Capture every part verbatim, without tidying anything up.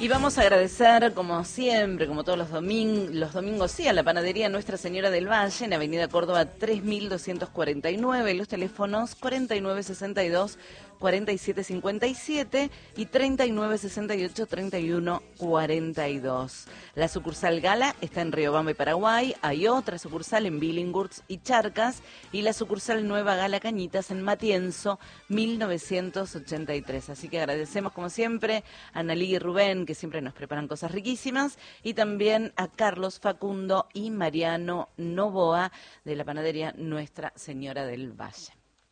Y vamos a agradecer, como siempre, como todos los domingos, los domingos sí, a la panadería Nuestra Señora del Valle, en Avenida Córdoba tres mil doscientos cuarenta y nueve, los teléfonos cuarenta y nueve sesenta y dos, cuarenta y siete cincuenta y siete y treinta y nueve sesenta y ocho, treinta y uno cuarenta y dos. La sucursal Gala está en Riobamba y Paraguay, hay otra sucursal en Billinghurst y Charcas, y la sucursal Nueva Gala Cañitas en Matienzo, mil novecientos ochenta y tres. Así que agradecemos, como siempre, a Analí y Rubén, que siempre nos preparan cosas riquísimas, y también a Carlos, Facundo y Mariano Novoa, de la panadería Nuestra Señora del Valle.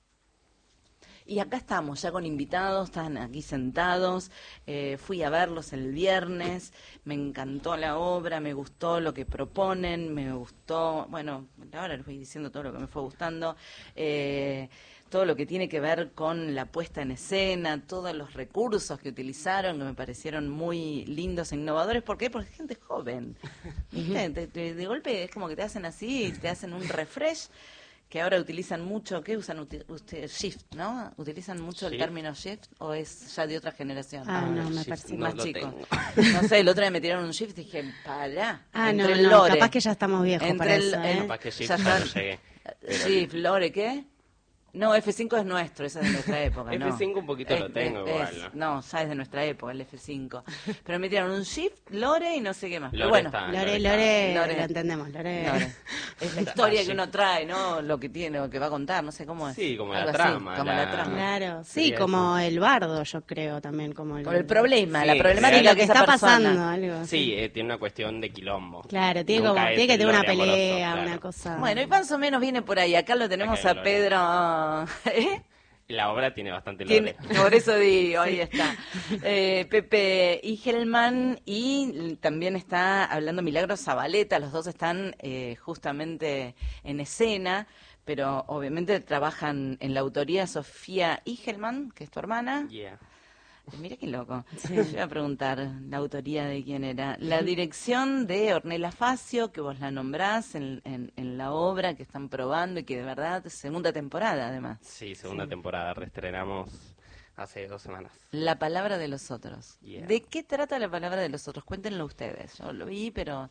Y acá estamos, ya con invitados, están aquí sentados, eh, fui a verlos el viernes, me encantó la obra, me gustó lo que proponen, me gustó, bueno, ahora les voy diciendo todo lo que me fue gustando, eh, todo lo que tiene que ver con la puesta en escena, todos los recursos que utilizaron, que me parecieron muy lindos e innovadores. ¿Por qué? Porque es gente joven, ¿viste? De, de, de golpe es como que te hacen así, te hacen un refresh, que ahora utilizan mucho. ¿Qué usan ustedes? Shift, ¿no? ¿Utilizan mucho ¿Sí? el término shift o es ya de otra generación? Ah, Ah, no, me shift, parece no más lo chico. tengo. No sé, el otro día me tiraron un shift y dije, pará. Ah, entre no, el no, lore, capaz que ya estamos viejos entre para el- eso, el- ¿eh? Capaz que Shift ya ya no está. llegué. Pero Shift, lore, ¿qué? No, F cinco es nuestro, esa es de nuestra época, ¿no? F cinco un poquito lo tengo igual, es- No, ya es de nuestra época, el F cinco. Pero me tiraron un shift, lore y no sé qué más. Pero Lore bueno, está, Lore, está. Lore, Lore. lo entendemos, Lore. Lore. Es la historia que uno trae, ¿no? Lo que tiene, lo que va a contar, no sé cómo es. Sí, como la Algo así, trama, como la- la trama. Claro, sí, Sería como el bardo, yo creo también, como el... Con el problema, Sí, la sí, problemática Sí, lo que que esa está persona. pasando, algo así. Sí, eh, tiene una cuestión de quilombo. Claro, tiene, Nunca como, es tiene que el tener una lore amoroso, pelea, claro. una cosa... Bueno, y más o menos viene por ahí. Acá lo tenemos Acá hay a lore. Pedro. ¿Eh? La obra tiene bastante Tiene- lore. por eso digo, ahí está. Eh, Pepe Igelman, y también está hablando Milagros Zabaleta, los dos están eh, justamente en escena, pero obviamente trabajan en la autoría Sofía Igelman, que es tu hermana. Yeah. Mira qué loco. Yo iba a preguntar la autoría de quién era. La dirección de Ornella Facio, que vos la nombrás en, en, en la obra que están probando y que de verdad es segunda temporada además. Sí, segunda temporada, reestrenamos hace dos semanas. La palabra de los otros. Yeah. ¿De qué trata la palabra de los otros? Cuéntenlo ustedes. Yo lo vi, pero...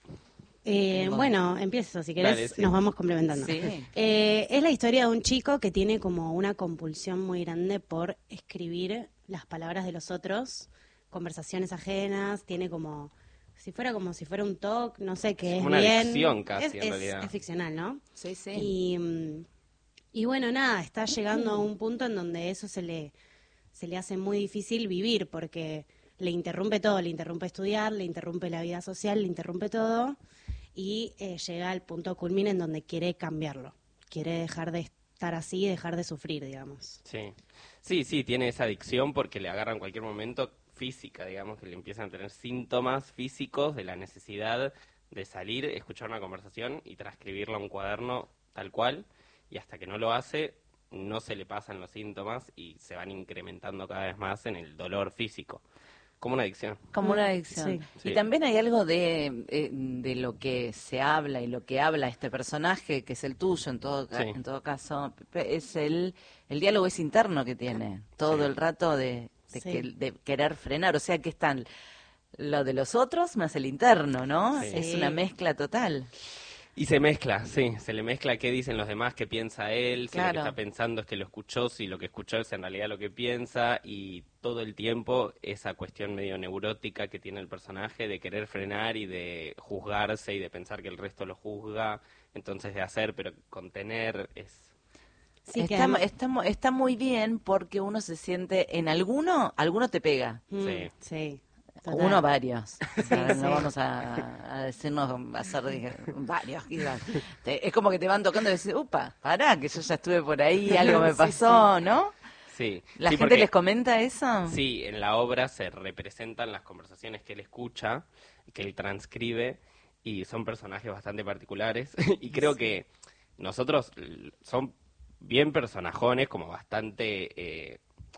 Eh, Tengo- bueno, empiezo, si querés, Dale, sí. nos vamos complementando. Sí. Eh, es la historia de un chico que tiene como una compulsión muy grande por escribir las palabras de los otros, conversaciones ajenas, tiene como, si fuera como si fuera un talk, no sé, que es Una bien... adicción casi, es, en es- realidad. es ficcional, ¿no? Sí, sí. Y, mm, y bueno, nada, está llegando a un punto en donde eso se le, se le hace muy difícil vivir porque le interrumpe todo, le interrumpe estudiar, le interrumpe la vida social, le interrumpe todo y eh, llega al punto culmine en donde quiere cambiarlo, quiere dejar de estar así, dejar de sufrir, digamos. Sí. Sí, sí, tiene esa adicción porque le agarra en cualquier momento física, digamos, que le empiezan a tener síntomas físicos de la necesidad de salir, escuchar una conversación y transcribirla a un cuaderno tal cual, y hasta que no lo hace, no se le pasan los síntomas y se van incrementando cada vez más en el dolor físico. Como una adicción. Como una adicción. Sí. Y Sí. también hay algo de, eh, de lo que se habla y lo que habla este personaje, que es el tuyo en todo, ca- Sí. en todo caso, Pepe, es el, el diálogo es interno que tiene, todo Sí. el rato de, de, Sí. que- de querer frenar, o sea que están lo de los otros más el interno, ¿no? Sí. Es una mezcla total. Y se mezcla, sí, se le mezcla qué dicen los demás, qué piensa él, si lo Claro. que está pensando es que lo escuchó, si lo que escuchó es en realidad lo que piensa, y todo el tiempo esa cuestión medio neurótica que tiene el personaje de querer frenar y de juzgarse y de pensar que el resto lo juzga, entonces de hacer pero contener es... Sí, que está, además- está, mu- está muy bien porque uno se siente, en alguno, alguno te pega. Mm, Sí. sí, total. Uno o varios. O sea, Sí, no sí. vamos a, a decirnos, a hacer dije, varios. quizás. Te- es como que te van tocando y decís, upa, pará, que yo ya estuve por ahí, algo me Sí, pasó, ¿no? Sí, ¿La sí, gente porque- les comenta eso? Sí, en la obra se representan las conversaciones que él escucha, que él transcribe, y son personajes bastante particulares. Y creo que nosotros l- son bien personajones, como bastante eh,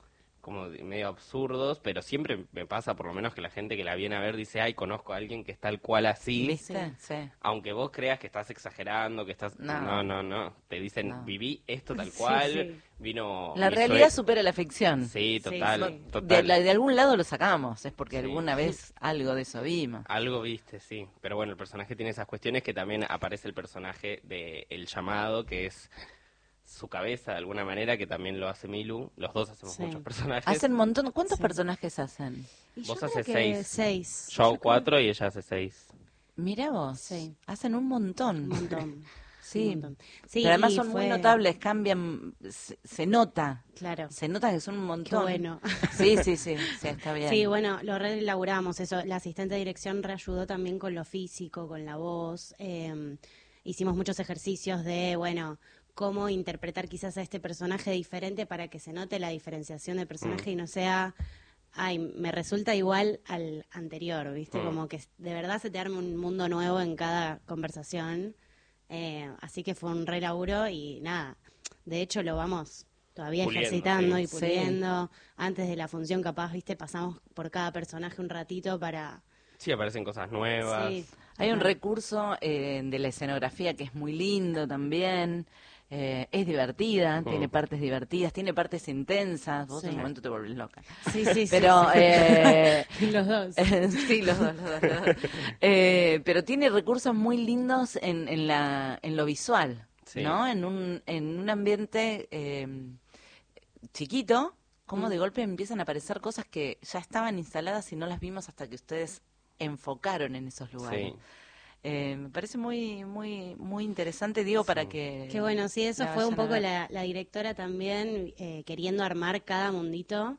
como de- medio absurdos, pero siempre me pasa por lo menos que la gente que la viene a ver dice, ay, conozco a alguien que es tal cual así. ¿Viste? Sí. Aunque vos creas que estás exagerando, que estás... No. No, no, no. Te dicen, No. viví esto tal Sí, cual, sí. vino... La mi realidad sue- supera la ficción. Sí, Sí, total, sí. total. De, la- de algún lado lo sacamos, es porque Sí. alguna vez algo de eso vimos. Algo viste, sí. Pero bueno, el personaje tiene esas cuestiones que también aparece el personaje de El Llamado, que es su cabeza de alguna manera, que también lo hace Milu. Los dos hacemos Sí. muchos personajes. Hacen un montón. ¿Cuántos Sí. personajes hacen? Y Vos yo creo haces que seis. seis. Yo hago creo- cuatro y ella hace seis. Mira vos. Sí. Hacen un montón. Un montón. Sí. Un montón. Sí, Pero además y son muy fue- notables, cambian, se, se nota. Claro. Se nota que son un Qué montón. bueno. Sí, sí, sí, sí, está bien. Sí, bueno, lo reelaboramos eso. La asistente de dirección reayudó también con lo físico, con la voz. Eh, hicimos muchos ejercicios de, bueno, cómo interpretar quizás a este personaje diferente para que se note la diferenciación del personaje Mm. y no sea, ay, me resulta igual al anterior, ¿viste? Mm. Como que de verdad se te arme un mundo nuevo en cada conversación. Eh, así que fue un re laburo y nada, de hecho lo vamos todavía Puliendo, ejercitando sí. y Sí. puliendo. Antes de la función capaz, viste, pasamos por cada personaje un ratito para... Sí, aparecen cosas nuevas. Sí. Hay un Ajá. recurso eh, de la escenografía que es muy lindo también. Eh, es divertida, Mm. tiene partes divertidas, tiene partes intensas. Vos Sí. en un momento te volvés loca. Sí, sí, sí. Pero, eh, Los dos. sí, los dos, los dos, los dos. Eh, pero tiene recursos muy lindos en, en, la, en lo visual, Sí. ¿no? En un, en un ambiente eh, chiquito, como de golpe empiezan a aparecer cosas que ya estaban instaladas y no las vimos hasta que ustedes enfocaron en esos lugares. Sí. Eh, me parece muy muy muy interesante, digo, para que... Qué bueno, sí, eso la fue un vayan a poco ver. la, la directora también eh, queriendo armar cada mundito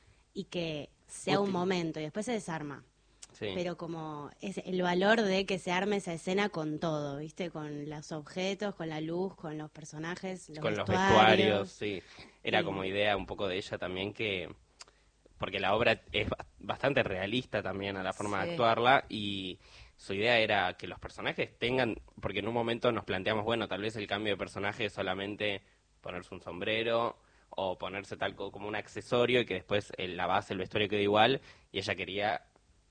y que sea un Útil. momento y después se desarma. Sí. Pero como es el valor de que se arme esa escena con todo, ¿viste? Con los objetos, con la luz, con los personajes, los Con los vestuarios. vestuarios, sí. Era Sí. como idea un poco de ella también que... Porque la obra es ba- bastante realista también a la forma Sí. de actuarla y su idea era que los personajes tengan... Porque en un momento nos planteamos, bueno, tal vez el cambio de personaje es solamente ponerse un sombrero o ponerse tal co- como un accesorio y que después eh, la base, el vestuario quede igual y ella quería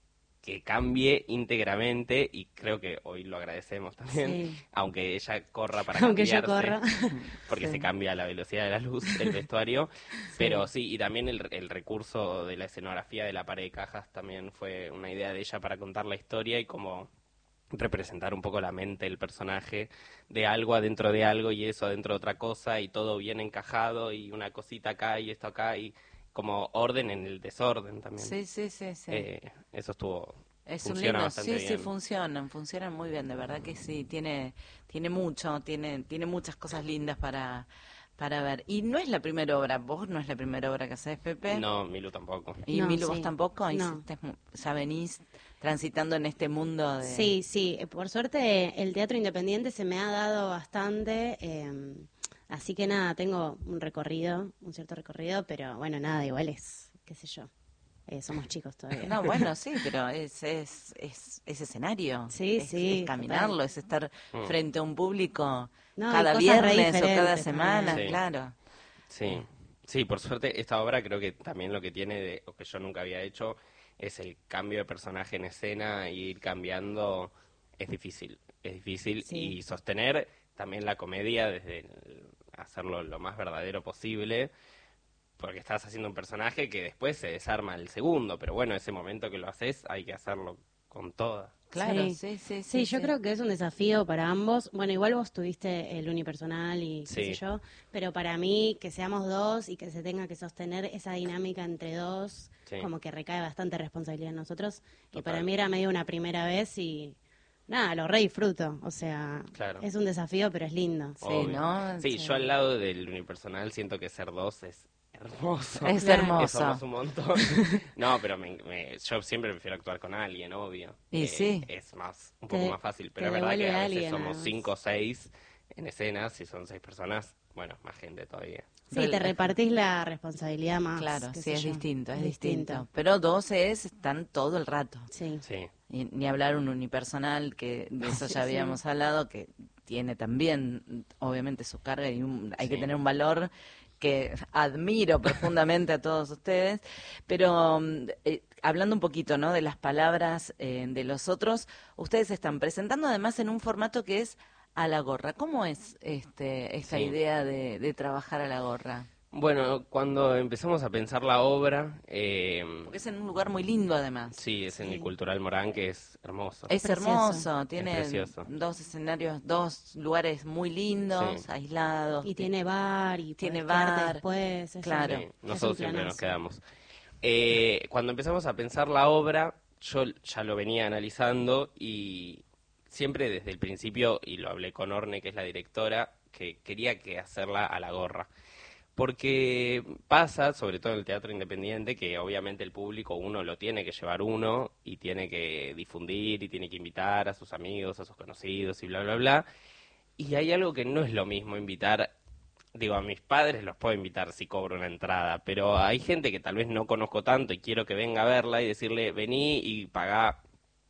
que cambie íntegramente y creo que hoy lo agradecemos también, Sí. aunque ella corra para Aunque yo cambiarse, corra. porque Sí. se cambia a la velocidad de la luz el vestuario, pero sí, y también el, el recurso de la escenografía de la pared de cajas también fue una idea de ella para contar la historia y como representar un poco la mente del personaje de algo adentro de algo y eso adentro de otra cosa y todo bien encajado y una cosita acá y esto acá y como orden en el desorden también. Sí, sí, sí, sí. Eh, eso estuvo Es un funciona lindo, bastante sí, sí, bien. funcionan, funcionan muy bien, de verdad que sí, tiene, tiene mucho, tiene, tiene muchas cosas lindas para, para ver. Y no es la primera obra, vos no es la primera obra que haces, Pepe. No, Milu tampoco. Y No, Milu, vos sí. tampoco, No. Hiciste mu- ya venís transitando en este mundo de... Sí, sí, eh, por suerte el teatro independiente se me ha dado bastante, eh, así que nada, tengo un recorrido, un cierto recorrido, pero bueno, nada, igual es, qué sé yo, eh, somos chicos todavía. No, bueno, sí, pero es, es, es, es escenario. Sí, es, sí, Es caminarlo, total. es estar Mm. frente a un público No, y cada cosas re viernes o cada diferentes semana, también. Sí. claro. Sí, sí, por suerte esta obra creo que también lo que tiene, de, o que yo nunca había hecho, es el cambio de personaje en escena y ir cambiando, es difícil, es difícil Sí. y sostener también la comedia desde el- hacerlo lo más verdadero posible, porque estás haciendo un personaje que después se desarma el segundo, pero bueno, ese momento que lo haces hay que hacerlo con toda. Claro, Sí. sí, sí, sí. Sí, yo sí. creo que es un desafío para ambos. Bueno, igual vos tuviste el unipersonal y qué Sí. sé yo, pero para mí que seamos dos y que se tenga que sostener esa dinámica entre dos, Sí. como que recae bastante responsabilidad en nosotros. Y Total. para mí era medio una primera vez y nada, lo re disfruto. O sea, Claro. es un desafío, pero es lindo. Sí, Obvio. ¿no? Sí, Sí. yo al lado del unipersonal siento que ser dos es hermoso. Es Claro. hermoso. Somos un montón. No, pero me, me- yo siempre prefiero actuar con alguien, obvio. Y Eh, sí. Es más, un poco Te- más fácil, te pero es verdad que devuelve a veces alguien, somos además. cinco o seis en escenas, si son seis personas, bueno, más gente todavía. Sí, te repartís la responsabilidad más. Claro, qué sí, sé es yo. distinto, es distinto. Pero dos es, están todo el rato. Sí. Sí, Y, ni hablar un unipersonal, que de eso Sí, ya sí. habíamos hablado, que tiene también, obviamente, su carga y un- hay que Sí. tener un valor que admiro profundamente a todos ustedes, pero eh, hablando un poquito, ¿no?, de las palabras eh, de los otros, ustedes se están presentando además en un formato que es a la gorra. ¿Cómo es este esta Sí. idea de, de trabajar a la gorra? Bueno, cuando empezamos a pensar la obra, eh, Porque es en un lugar muy lindo además. sí, es en Sí. el Cultural Morán, que es hermoso. Es Precioso. hermoso, tiene precioso. dos escenarios, dos lugares muy lindos, Sí. aislados. Y tiene bar y Tiene podés quedarte bar, después. es claro. un- Sí, es nosotros un siempre nos planazo. quedamos. Eh, cuando empezamos a pensar la obra, yo ya lo venía analizando y siempre desde el principio, y lo hablé con Orne, que es la directora, que quería que hacerla a la gorra. Porque pasa, sobre todo en el teatro independiente, que obviamente el público uno lo tiene que llevar uno y tiene que difundir y tiene que invitar a sus amigos, a sus conocidos y bla, bla, bla. Y hay algo que no es lo mismo invitar, digo, a mis padres los puedo invitar si cobro una entrada, pero hay gente que tal vez no conozco tanto y quiero que venga a verla y decirle, vení y pagá,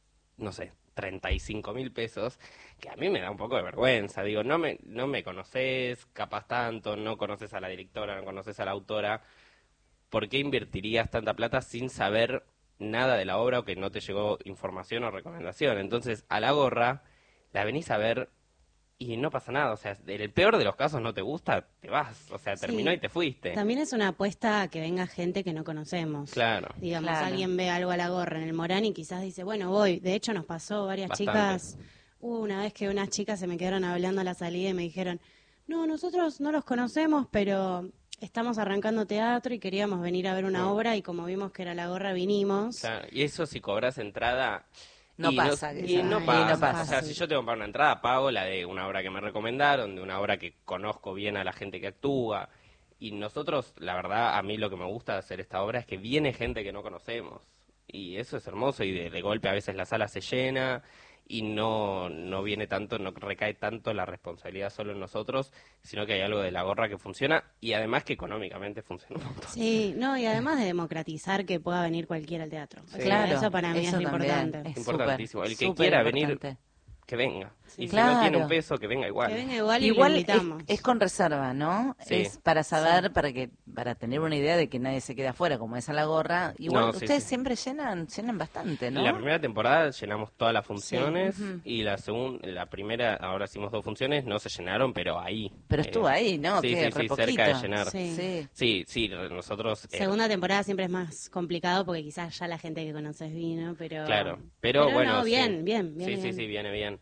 no sé, treinta y cinco mil pesos, que a mí me da un poco de vergüenza. Digo, no me, no me conoces capaz tanto, no conoces a la directora, no conoces a la autora, ¿por qué invertirías tanta plata sin saber nada de la obra o que no te llegó información o recomendación? Entonces, a la gorra la venís a ver y no pasa nada. O sea, en el peor de los casos no te gusta, te vas. O sea, terminó Sí. y te fuiste. También es una apuesta a que venga gente que no conocemos. Claro. Digamos, Claro. alguien ve algo a la gorra en el Morán y quizás dice, bueno, voy. De hecho, nos pasó varias Bastante. chicas. Hubo una vez que unas chicas se me quedaron hablando a la salida y me dijeron, no, nosotros no los conocemos, pero estamos arrancando teatro y queríamos venir a ver una Mm. obra y como vimos que era la gorra, vinimos. Claro, y eso si cobras entrada... No y pasa, No, que y sea- no y pasa. no pasa. O sea, si yo tengo que pagar una entrada, pago la de una obra que me recomendaron, de una obra que conozco bien a la gente que actúa. Y nosotros, la verdad, a mí lo que me gusta de hacer esta obra es que viene gente que no conocemos. Y eso es hermoso. Y de, de golpe a veces la sala se llena y no, no viene tanto, no recae tanto la responsabilidad solo en nosotros, sino que hay algo de la gorra que funciona y además que económicamente funciona un montón. Sí, no, y además de democratizar que pueda venir cualquiera al teatro. O sea, Claro, eso para mí eso es lo también importante. es Importantísimo. súper, El que súper quiera venir, importante. que venga. Y si Claro. no tiene un peso, que venga igual. Que venga igual y Igual lo es, invitamos. es con reserva, ¿no? Sí. Es para saber, para que para tener una idea de que nadie se quede afuera, como es a la gorra. Igual No, sí, ustedes sí. siempre llenan llenan bastante, ¿no? La primera temporada llenamos todas las funciones Ujú. y la segunda, la primera, ahora hicimos dos funciones, no se llenaron, pero ahí. Pero Eh, estuvo ahí, ¿no? Sí, Que sí, re sí, poquito. cerca de llenar. Sí. Sí. Sí, sí, nosotros... eh, Segunda temporada siempre es más complicado porque quizás ya la gente que conoces vino, pero... Claro, pero, bueno... no, sí. bien, bien, bien. Sí, sí, bien. sí, viene bien.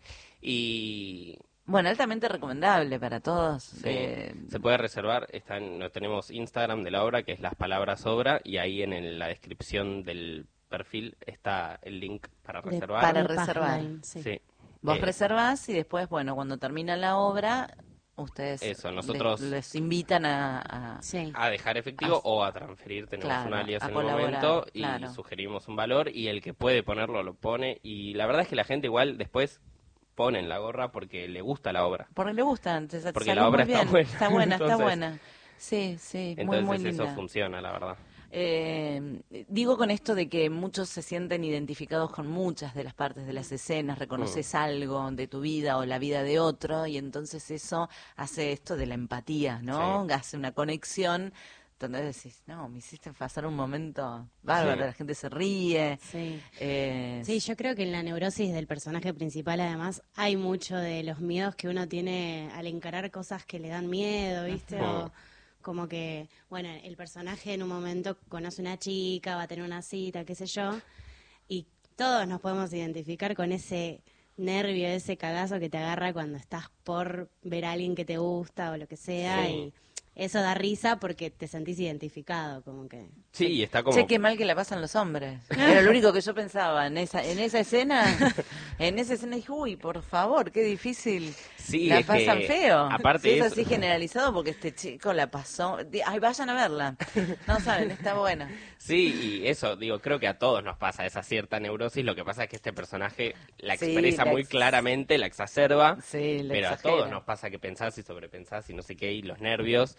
Y... Bueno, altamente recomendable para todos. sí, eh, se puede reservar, está en- no tenemos Instagram de la obra, que es las palabras obra, y ahí en el- la descripción del perfil está el link para De- reservar. Para de reservar. Pathline, sí. Sí. Vos Eh, reservás y después, bueno, cuando termina la obra, ustedes Eso, le- nosotros- les invitan a... a- Sí. a dejar efectivo Ah, o a transferir, tenemos claro, un alias a en el colaborar, momento y claro. sugerimos un valor y el que puede ponerlo lo pone y la verdad es que la gente igual después pone en la gorra porque le gusta la obra. Porque le gustan, te Porque salió la obra muy está bien. buena. Está buena, está Entonces- buena. Sí, sí, muy, Entonces muy eso linda. funciona, la verdad. Eh, digo con esto de que muchos se sienten identificados con muchas de las partes de las escenas, reconoces Mm. algo de tu vida o la vida de otro y entonces eso hace esto de la empatía, ¿no? Sí. Hace una conexión donde decís, no, me hiciste pasar un momento bárbaro, Sí. la gente se ríe. Sí. eh, Sí, yo creo que en la neurosis del personaje principal, además, hay mucho de los miedos que uno tiene al encarar cosas que le dan miedo, ¿viste? Ujú. O como que, bueno, el personaje en un momento conoce una chica, va a tener una cita, qué sé yo, y todos nos podemos identificar con ese nervio, ese cagazo que te agarra cuando estás por ver a alguien que te gusta o lo que sea, Sí. y eso da risa porque te sentís identificado, como que... Sí, y está como... Che, qué mal que la pasan los hombres. Era lo único que yo pensaba en esa en esa escena. En esa escena dije, uy, por favor, qué difícil. Sí, la es pasan que, feo. aparte Si es eso- así generalizado porque este chico la pasó. Di- Ay, vayan a verla. No saben, está buena. Sí, y eso, digo, creo que a todos nos pasa esa cierta neurosis, lo que pasa es que este personaje la Sí, expresa la muy ex- claramente, la exacerba, Sí, la pero a exagera. todos nos pasa que pensás y sobrepensás y no sé qué, y los nervios,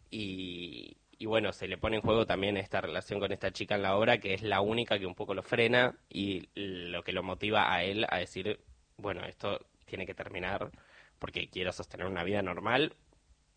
y, y bueno, se le pone en juego también esta relación con esta chica en la obra, que es la única que un poco lo frena y lo que lo motiva a él a decir, bueno, esto tiene que terminar porque quiero sostener una vida normal,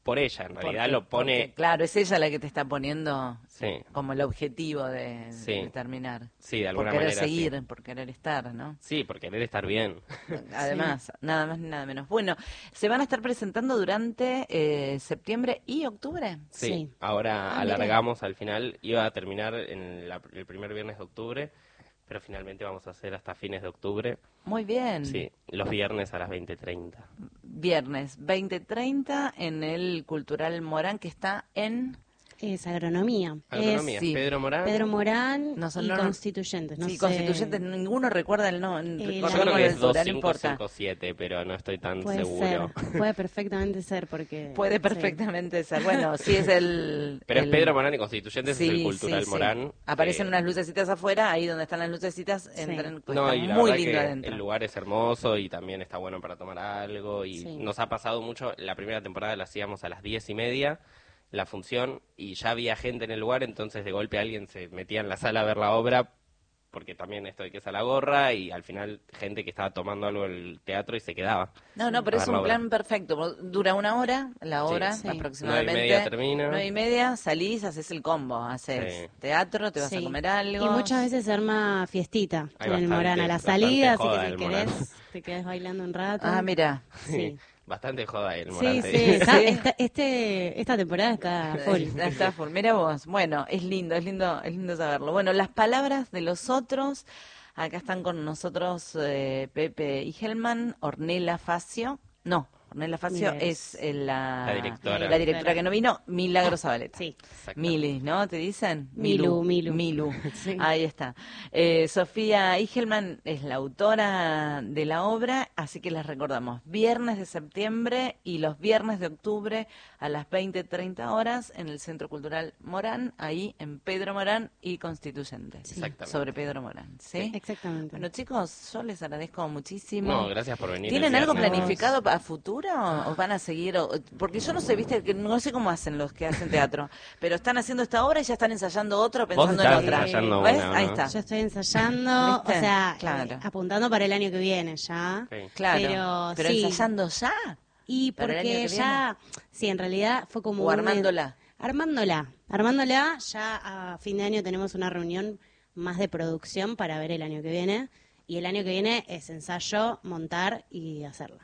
por ella, en realidad Porque- lo pone... porque, claro, es ella la que te está poniendo Sí. como el objetivo de, Sí. de terminar. Sí, de alguna por querer manera, seguir, sí. por querer estar, ¿no? Sí, por querer estar bien. Además, nada más ni nada menos. Bueno, se van a estar presentando durante eh, septiembre y octubre. Sí, Sí. ahora Ah, mira. alargamos al final, iba a terminar en la- el primer viernes de octubre, pero finalmente vamos a hacer hasta fines de octubre. Muy bien. Sí, los viernes a las veinte treinta. Viernes veinte treinta en el Cultural Morán, que está en... Es agronomía. Agronomía, Es sí. Pedro Morán. Pedro Morán No, son- y no, no. Constituyentes. No sí, sé. constituyentes, ninguno recuerda el nombre. Eh, Yo la- creo que es dos no cinco importa. cinco siete, pero no estoy tan Puede seguro. ser, puede perfectamente ser porque... Puede sí. perfectamente ser. Bueno, sí es el... Pero el- es Pedro Morán y Constituyentes, Sí, es el Cultural sí, sí. Morán. Aparecen que- unas lucecitas afuera, ahí donde están las lucecitas, entran, pues, No, está y la muy verdad lindo que adentro. el lugar es hermoso y también está bueno para tomar algo. Y Sí. nos ha pasado mucho, la primera temporada la hacíamos a las diez y media, la función, y ya había gente en el lugar, entonces de golpe alguien se metía en la sala a ver la obra, porque también esto de que es a la gorra, y al final gente que estaba tomando algo en el teatro y se quedaba. No, no, pero a es ver la un obra. plan perfecto. Dura una hora, la Sí. hora Sí. aproximadamente. Nueve y media termina. Nueve y media, salís, haces el combo. Haces Sí. teatro, te vas a Sí. comer algo. Y muchas veces se arma fiestita Hay en el bastante- Morán a la bastante salida, así joda que si el Morán. querés te quedas bailando un rato. Ah, mira. Sí. Bastante joda el Sí, Morán. sí, te digo. está- Sí. está- este, esta temporada está full. Está full. Mira vos. Bueno, es lindo, es lindo, es lindo saberlo. Bueno, las palabras de los otros. Acá están con nosotros eh, Pepe Igelman, Ornella Facio. No, Ornella Facio Milagros. es eh, la, La directora. la directora que no vino, Milagro Zabaleta. Sí. Exacto. Mili, ¿no? ¿Te dicen? Milu, Milu. Milu. Sí. Ahí está. Eh, Sofía Igelman es la autora de la obra, así que les recordamos, viernes de septiembre y los viernes de octubre a las veinte treinta horas en el Centro Cultural Morán, ahí en Pedro Morán y Constituyentes. Exactamente. Sobre Pedro Morán, ¿sí? Exactamente. Bueno, chicos, yo les agradezco muchísimo. No, gracias por venir. ¿Tienen el algo viernes. planificado a futuro o van a seguir? o- porque yo no sé, viste, que no sé cómo hacen los que hacen teatro, pero están haciendo esta obra y ya están ensayando otra, pensando en estás otra. ensayando ¿Ves? una, ¿o Ahí no? está. Yo estoy ensayando, ¿Viste? o sea, Claro. eh, apuntando para el año que viene ya. Sí. Claro. Pero, Pero, sí. ensayando ya. Y Para el año porque que ya, sí, en realidad fue como... O un- armándola. Armándola. Armándola, ya a fin de año tenemos una reunión más de producción para ver el año que viene. Y el año que viene es ensayo, montar y hacerla.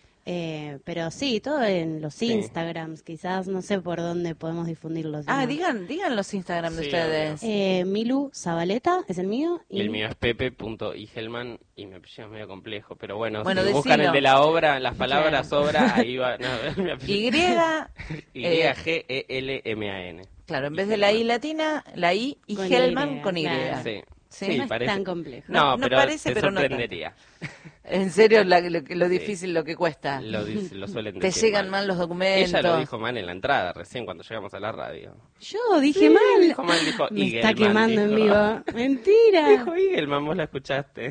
Eh, pero sí, todo en los Sí. Instagrams, quizás, no sé por dónde podemos difundirlos. Ah, ¿no? digan, digan los Instagram de Sí, ustedes. Eh, Milu Zabaleta es el mío. Y el mío es pepe.igelman y mi apellido es medio complejo, pero bueno, Bueno, si buscan decilo. el de la obra, las palabras obra, ahí va. No, mi apellido- Y, Y eh, G E L M A N. claro, en vez de la I latina, la I y Con Helman Y, con Y. claro. Sí. Sí, no es parece. tan complejo. No, No, no pero parece, te pero no tanto. sorprendería. En serio, la- lo, lo Sí. difícil, lo que cuesta. Lo, dice- lo suelen Te decir llegan mal los documentos. Ella lo dijo mal en la entrada, recién cuando llegamos a la radio. Yo dije Sí, mal. dijo mal, dijo Me está Igelman, quemando en dijo. vivo. Mentira. Dijo Igelman, vos la escuchaste.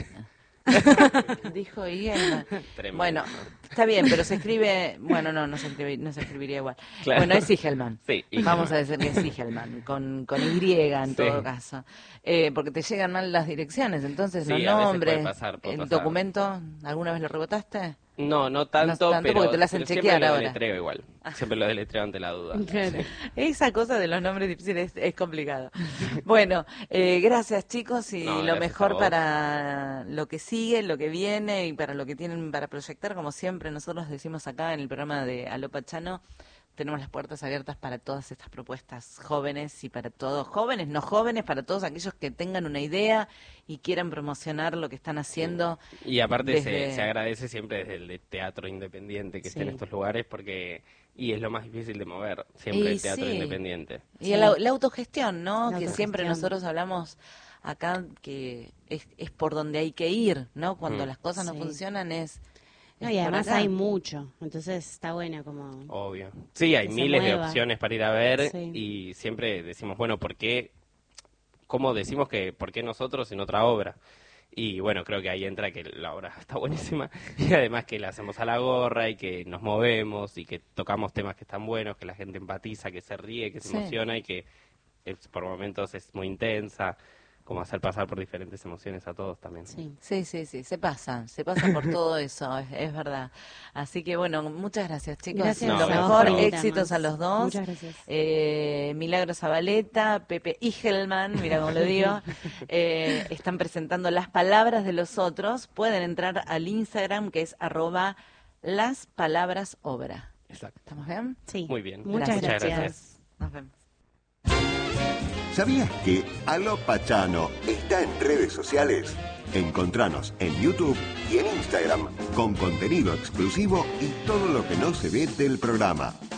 Dijo Igelman. Tremendo. Bueno, está bien, pero se escribe. Bueno, no, no se, escribe- no se escribiría igual. Claro. Bueno, es Igelman. Sí, Igelman. Vamos a decir que es Igelman, con, con Y en Sí. todo caso. Eh, porque te llegan mal las direcciones, entonces Sí, los a veces puede nombres. pasar, puede ¿El pasar. documento alguna vez lo rebotaste? No, no tanto, No tanto, pero porque te la hacen siempre chequear lo ahora. deletreo igual. Siempre lo deletreo ante la duda. Claro. Esa cosa de los nombres difíciles es, es complicado. Bueno, eh, gracias chicos y No, lo gracias a mejor vos. para lo que sigue, lo que viene y para lo que tienen para proyectar, como siempre nosotros decimos acá en el programa de Aló Pachano, tenemos las puertas abiertas para todas estas propuestas jóvenes y para todos, jóvenes, no jóvenes, para todos aquellos que tengan una idea y quieran promocionar lo que están haciendo. Y aparte Desde- se, se agradece siempre desde el de teatro independiente que esté en Sí. estos lugares porque y es lo más difícil de mover, siempre Y el teatro sí. independiente. Y Sí. la, la autogestión, ¿no? La Que siempre autogestión. nosotros hablamos acá que es, es por donde hay que ir, ¿no? Cuando Mm. las cosas no Sí. funcionan es... No, es y por además acá. hay mucho, entonces está bueno como... Obvio. Sí, hay Que se miles de mueva. opciones para ir a ver Sí. y siempre decimos, bueno, ¿por qué? ¿Cómo decimos que por qué nosotros en otra obra? Y bueno, creo que ahí entra que la obra está buenísima y además que la hacemos a la gorra y que nos movemos y que tocamos temas que están buenos, que la gente empatiza, que se ríe, que se Sí. emociona y que es- por momentos es muy intensa. como hacer pasar por diferentes emociones a todos también. Sí. Sí, sí, sí, se pasa, se pasa por todo eso, es, es verdad. Así que bueno, muchas gracias, chicos. Gracias No, Lo a vos mejor, por invitarnos. éxitos a los dos. Muchas gracias. Eh, Milagro Zabaleta, Pepe Igelman, mira cómo lo digo, eh, están presentando Las Palabras de los Otros. Pueden entrar al Instagram, que es arroba las palabras obra. Exacto. ¿Estamos bien? Sí. Muy bien. Muchas Muchas gracias. gracias. Nos vemos. ¿Sabías que Aló Pachano está en redes sociales? Encontranos en YouTube y en Instagram con contenido exclusivo y todo lo que no se ve del programa.